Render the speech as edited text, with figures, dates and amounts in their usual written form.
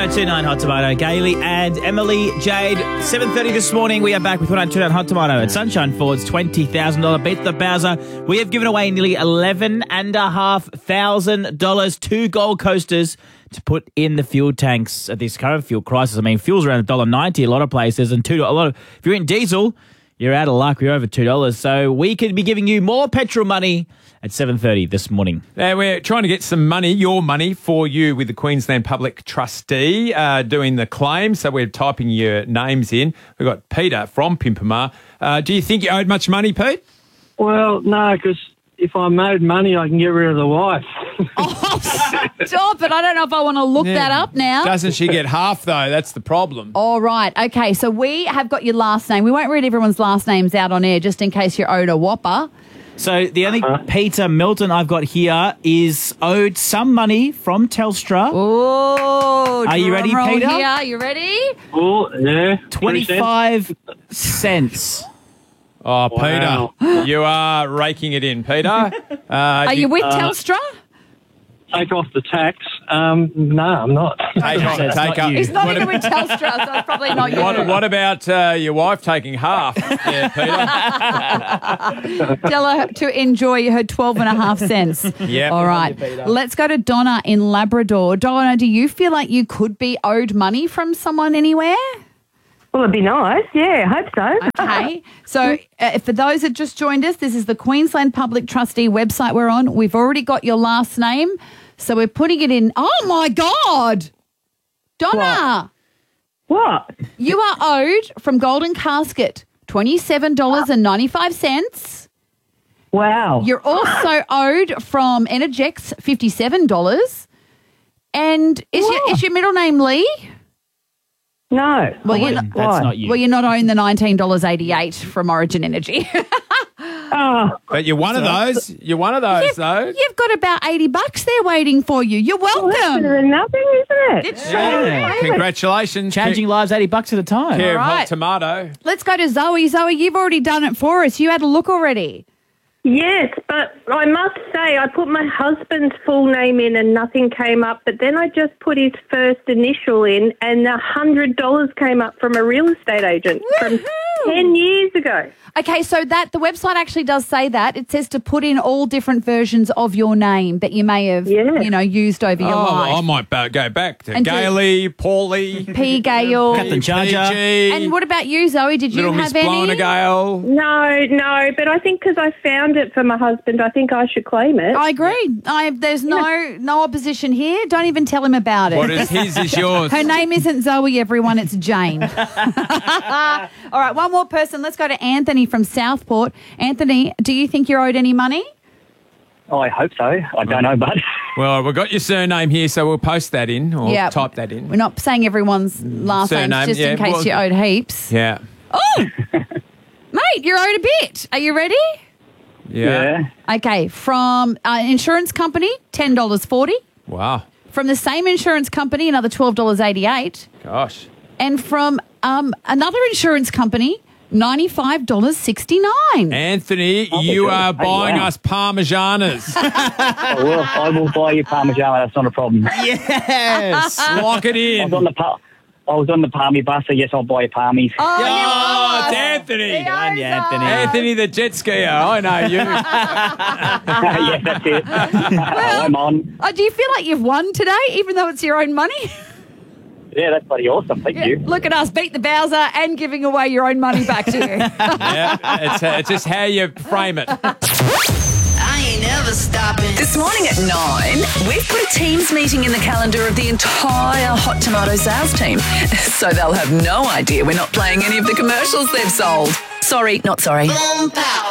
1029 Hot Tomato. Gailey and Emily Jade. 7:30 this morning. We are back with 1029 Hot Tomato at Sunshine Ford's $20,000 Beat the Bowser. We have given away nearly $11,500, 2 Gold Coasters to put in the fuel tanks at this current fuel crisis. I mean, fuel's around $1.90 a lot of places, and if you're in diesel, you're out of luck. You're over $2. So we could be giving you more petrol money at 7:30 this morning. We're trying to get some money, your money, for you with the Queensland Public Trustee doing the claim. So we're typing your names in. We've got Peter from Pimpama. Do you think you owed much money, Pete? Well, no, because if I'm owed money, I can get rid of the wife. Oh, stop it. I don't know if I want to look that up now. Doesn't she get half, though? That's the problem. All right. Okay, so we have got your last name. We won't read everyone's last names out on air just in case you're owed a whopper. So the only Peter Milton I've got here is owed some money from Telstra. Oh, are you ready, Peter? Here. You ready? Oh, yeah. 25 cents. Oh, Wow. Peter, you are raking it in, Peter. Are you with Telstra? Take off the tax. No, I'm not. Take off. It's Take not up. you. He's not even with Telstra, so it's probably not you. What about your wife taking half? Yeah, Peter. Tell her to enjoy her 12.5 cents. Yep. All right. Let's go to Donna in Labrador. Donna, do you feel like you could be owed money from someone anywhere? Well, it'd be nice. Yeah, I hope so. Okay. So for those that just joined us, this is the Queensland Public Trustee website we're on. We've already got your last name, so we're putting it in. Oh, my God. Donna. What? You are owed from Golden Casket $27.95. Wow. You're also owed from Energex $57. And is your middle name Lee? No. Well, That's not you. Well, you're not owing the $19.88 from Origin Energy. But you're one of those. You're one of those, though. You've got about $80 there waiting for you. You're Well, that's welcome. better than nothing, isn't it? It's true. Yeah. Congratulations. Changing lives $80 at a time. Care of All right. hot tomato. Let's go to Zoe. Zoe, you've already done it for us. You had a look already. Yes, but I must say I put my husband's full name in and nothing came up, but then I just put his first initial in and $100 came up from a real estate agent from 10 years ago. Okay, so the website actually does say that. It says to put in all different versions of your name that you may have, used over your life. I might go back to And to- Gailey, Paulie, P. Gale. Captain Charger. PG, And what about you, Zoe? Did you Little have Miss any? Blona Gale. No, but I think because I found it for my husband, I think I should claim it. I agree. There's no opposition here. Don't even tell him about it. What is his is yours. Her name isn't Zoe, everyone. It's Jane. All right, one more person. Let's go to Anthony from Southport. Anthony, do you think you're owed any money? Oh, I hope so. I don't know, but Well, we've got your surname here, so we'll post that in or Yeah. type that in. We're not saying everyone's last Surname, names just in yeah, case well- you owed heaps. Yeah. Oh, mate, you're owed a bit. Are you ready? Yeah. Okay, from an insurance company, $10.40. Wow. From the same insurance company, another $12.88. Gosh. And from another insurance company, $95.69. Anthony, you are Hey, buying wow. us Parmesanas. well, I will buy you Parmigiana. That's not a problem. Yes. Lock it in. I was on the Palmy bus, so yes, I'll buy you Palmies. Oh, it's Anthony. Good on you, Anthony. Anthony the jet skier. I know you. Yes, that's it. I'm on. Do you feel like you've won today, even though it's your own money? Yeah, that's bloody awesome. Thank you. Look at us, beat the Bowser and giving away your own money back to you. Yeah, it's just how you frame it. I ain't never stopping. This morning at 9, we've put a Teams meeting in the calendar of the entire Hot Tomato sales team. So they'll have no idea we're not playing any of the commercials they've sold. Sorry, not sorry. Boom, pow.